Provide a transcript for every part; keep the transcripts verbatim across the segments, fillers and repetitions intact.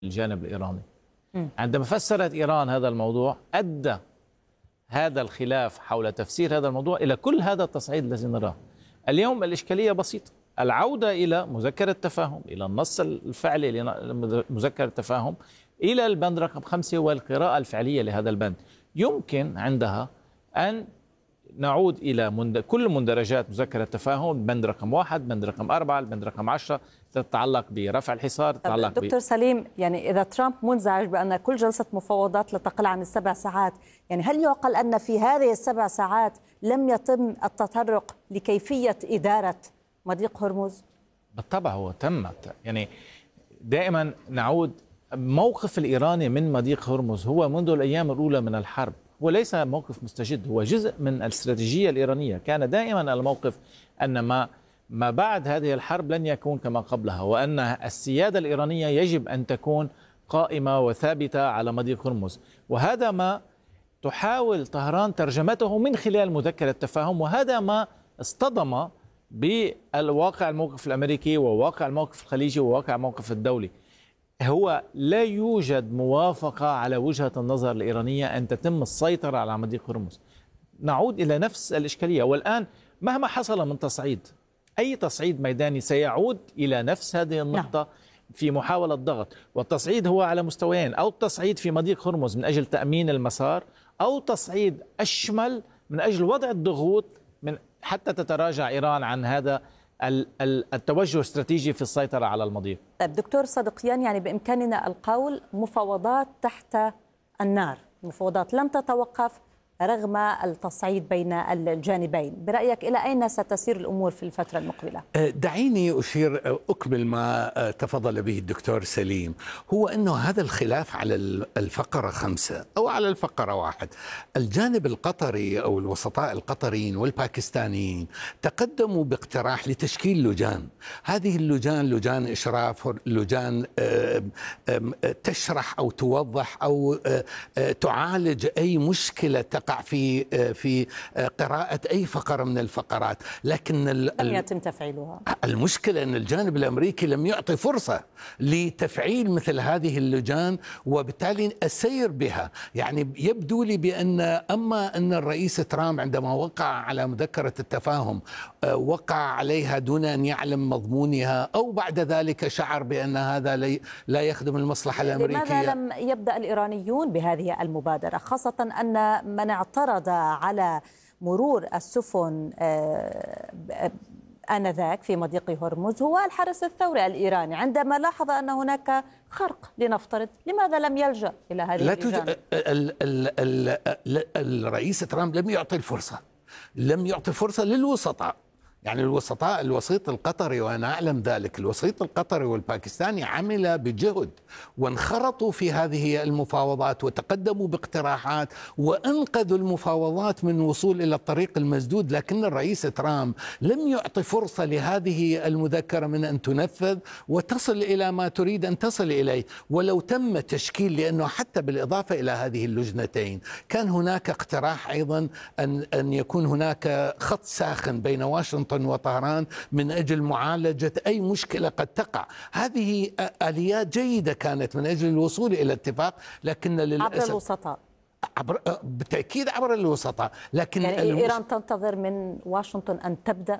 الجانب الإيراني. عندما فسرت إيران هذا الموضوع أدى هذا الخلاف حول تفسير هذا الموضوع إلى كل هذا التصعيد الذي نراه. اليوم الإشكالية بسيطة، العودة إلى مذكرة التفاهم، إلى النص الفعلي لمذكرة التفاهم، إلى البند رقم خمسة والقراءة الفعلية لهذا البند. يمكن عندها أن نعود إلى مند... كل مندرجات مذكرة التفاهم، بند رقم واحد، بند رقم أربعة، البند رقم عشرة، تتعلق برفع الحصار، تتعلق دكتور ب... سليم، يعني إذا ترامب منزعج بأن كل جلسة مفاوضات لا تقل عن السبع ساعات، يعني هل يعقل أن في هذه السبع ساعات لم يتم التطرق لكيفية إدارة مضيق هرمز؟ بالطبع هو تم، يعني دائما نعود، موقف الإيراني من مضيق هرمز هو منذ الأيام الأولى من الحرب، وليس موقف مستجد، هو جزء من الاستراتيجية الإيرانية. كان دائما الموقف أن ما ما بعد هذه الحرب لن يكون كما قبلها، وأن السيادة الإيرانية يجب أن تكون قائمة وثابتة على مضيق هرمز، وهذا ما تحاول طهران ترجمته من خلال مذكرة التفاهم، وهذا ما اصطدم بالواقع الموقف الأمريكي وواقع الموقف الخليجي وواقع الموقف الدولي. هو لا يوجد موافقة على وجهة النظر الإيرانية أن تتم السيطرة على مضيق هرمز. نعود إلى نفس الإشكالية، والآن مهما حصل من تصعيد، أي تصعيد ميداني سيعود إلى نفس هذه النقطة في محاولة ضغط. والتصعيد هو على مستويين، أو التصعيد في مضيق هرمز من أجل تأمين المسار، أو تصعيد أشمل من أجل وضع الضغوط من حتى تتراجع إيران عن هذا التوجه الاستراتيجي في السيطرة على المضيق. طيب دكتور صدقيان، يعني بإمكاننا القول مفاوضات تحت النار، مفاوضات لم تتوقف رغم التصعيد بين الجانبين. برأيك إلى أين ستسير الأمور في الفترة المقبلة؟ دعيني أشير أكمل ما تفضل به الدكتور سليم، هو أنه هذا الخلاف على الفقرة خمسة أو على الفقرة واحد. الجانب القطري أو الوسطاء القطريين والباكستانيين تقدموا باقتراح لتشكيل لجان. هذه اللجان لجان إشراف، لجان تشرح أو توضح أو تعالج أي مشكلة تقع في في قراءة أي فقرة من الفقرات، لكن لم يتم تفعيلها. المشكلة أن الجانب الأمريكي لم يعطي فرصة لتفعيل مثل هذه اللجان، وبالتالي السير بها. يعني يبدو لي بأن أما أن الرئيس ترامب عندما وقع على مذكرة التفاهم وقع عليها دون أن يعلم مضمونها، أو بعد ذلك شعر بأن هذا لا يخدم المصلحة الأمريكية. لماذا لم يبدأ الإيرانيون بهذه المبادرة، خاصة أن من اعترض على مرور السفن آنذاك في مضيق هرمز هو الحرس الثوري الإيراني؟ عندما لاحظ أن هناك خرق لنفترض، لماذا لم يلجأ إلى هذه لا اللجان؟ ال ال ال الرئيس ترامب لم يعطي الفرصة، لم يعطي فرصة للوسطاء. يعني الوسطاء، الوسيط القطري، وأنا أعلم ذلك، الوسيط القطري والباكستاني عمل بجهد وانخرطوا في هذه المفاوضات وتقدموا باقتراحات وأنقذوا المفاوضات من وصول إلى الطريق المسدود. لكن الرئيس ترامب لم يعطي فرصة لهذه المذكرة من أن تنفذ وتصل إلى ما تريد أن تصل إليه. ولو تم تشكيل، لأنه حتى بالإضافة إلى هذه اللجنتين كان هناك اقتراح أيضا أن أن يكون هناك خط ساخن بين واشنطن وطهران من أجل معالجة أي مشكلة قد تقع. هذه آليات جيدة كانت من أجل الوصول إلى اتفاق، لكن للأسف عبر الوسطاء، عبر بالتأكيد عبر الوسطاء. لكن يعني المش... إيران تنتظر من واشنطن أن تبدأ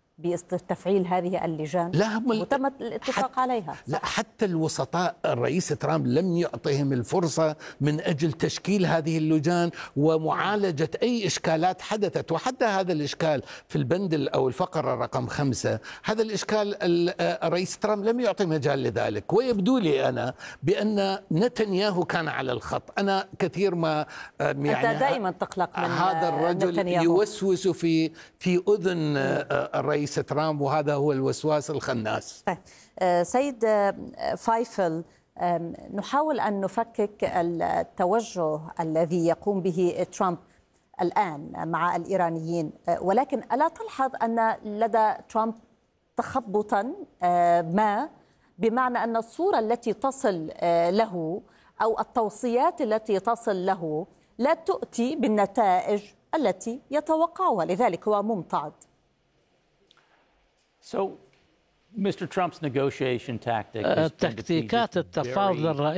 بتفعيل هذه اللجان وتم الاتفاق عليها. لا، حتى الوسطاء الرئيس ترامب لم يعطيهم الفرصة من أجل تشكيل هذه اللجان ومعالجة أي إشكالات حدثت. وحتى هذا الإشكال في البند أو الفقرة رقم خمسة، هذا الإشكال الرئيس ترامب لم يعطي مجال لذلك. ويبدو لي أنا بأن نتنياهو كان على الخط. أنا كثير ما يعني أنت دائما تقلق من هذا الرجل نتنياهو. يوسوس في في أذن الرئيس ترامب، وهذا هو الوسواس الخناس. طيب سيد فايفل، نحاول أن نفكك التوجه الذي يقوم به ترامب الآن مع الإيرانيين، ولكن ألا تلحظ أن لدى ترامب تخبطا ما، بمعنى أن الصورة التي تصل له أو التوصيات التي تصل له لا تؤتي بالنتائج التي يتوقعها، لذلك هو ممتعض. So, Mister Trump's negotiation tactic تكتيكات التفاوض